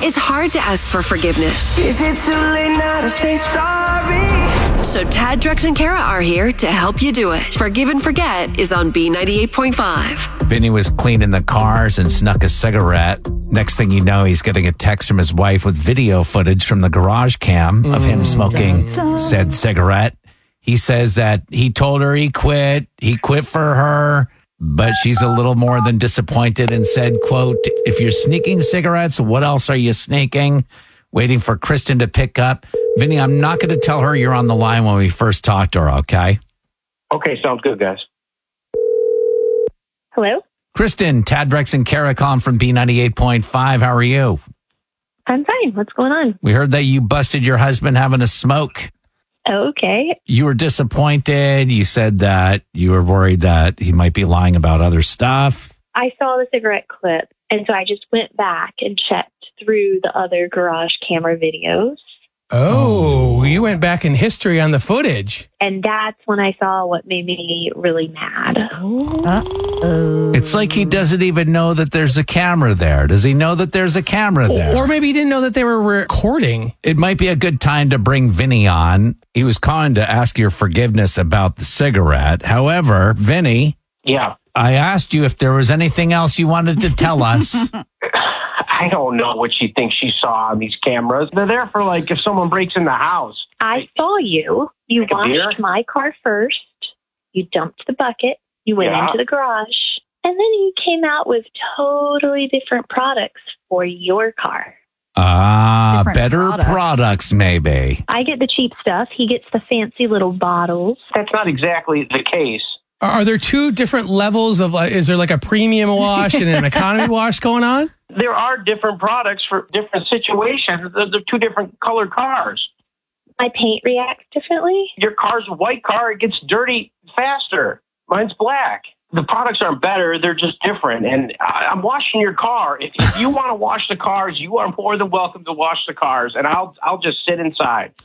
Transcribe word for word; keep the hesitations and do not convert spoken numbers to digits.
it's hard to ask for forgiveness. Is it too late now to say sorry? So Tad, Drex, and Kara are here to help you do it. Forgive and Forget is on B ninety-eight point five. Vinny was cleaning the cars and snuck a cigarette. Next thing you know, he's getting a text from his wife with video footage from the garage cam of him smoking said cigarette. He says that he told her he quit. He quit for her, but she's a little more than disappointed and said, quote, if you're sneaking cigarettes, what else are you sneaking? Waiting for Kristen to pick up. Vinny, I'm not going to tell her you're on the line when we first talked to her, okay? Okay, sounds good, guys. Hello? Kristen, Tad, Drex, and Kara calling from B ninety-eight point five. How are you? I'm fine. What's going on? We heard that you busted your husband having a smoke. Okay. You were disappointed. You said that you were worried that he might be lying about other stuff. I saw the cigarette clip, and so I just went back and checked through the other garage camera videos. Oh, you went back in history on the footage. And that's when I saw what made me really mad. Uh-oh. It's like he doesn't even know that there's a camera there. Does he know that there's a camera there? Or maybe he didn't know that they were recording. It might be a good time to bring Vinny on. He was calling to ask your forgiveness about the cigarette. However, Vinny, Yeah. I asked you if there was anything else you wanted to tell us. I don't know what she thinks she saw on these cameras. They're there for, like, if someone breaks in the house. I saw you. You Like a deer? washed my car first. You dumped the bucket. You went Yeah. into the garage. And then you came out with totally different products for your car. Ah, Different better products. products, maybe. I get the cheap stuff. He gets the fancy little bottles. That's not exactly the case. Are there two different levels of, like, is there like a premium wash and an economy wash going on? There are different products for different situations. They're, they're two different colored cars. My paint reacts differently. Your car's a white car. It gets dirty faster. Mine's black. The products aren't better. They're just different. And I, I'm washing your car. If, if you want to wash the cars, you are more than welcome to wash the cars. And I'll I'll just sit inside.